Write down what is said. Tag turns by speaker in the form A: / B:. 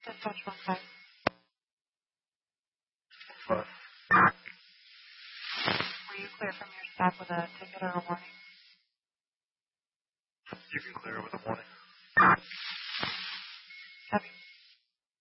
A: Dispatch 1-5.
B: But
A: Were you clear from your stop with a ticket or a warning?
B: you can clear with a warning.
A: Copy.